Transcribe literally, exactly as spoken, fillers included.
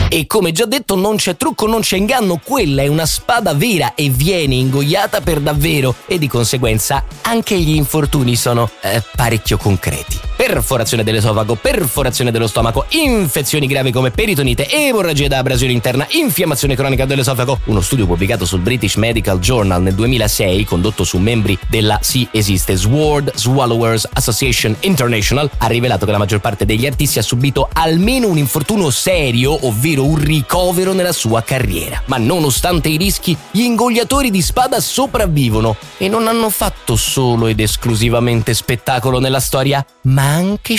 E come già detto, non c'è trucco, non c'è inganno, quella è una spada vera e viene ingoiata per davvero, e di conseguenza anche gli infortuni sono eh, parecchio concreti. Perforazione dell'esofago, perforazione dello stomaco, infezioni gravi come peritonite, emorragia da abrasione interna, infiammazione cronica dell'esofago. Uno studio pubblicato sul British Medical Journal nel duemilasei, condotto su membri della sì esiste Sword Swallowers Association International, ha rivelato che la maggior parte degli artisti ha subito almeno un infortunio serio, ovvero un ricovero nella sua carriera. Ma nonostante i rischi, gli ingoiatori di spada sopravvivono e non hanno fatto solo ed esclusivamente spettacolo nella storia, ma anche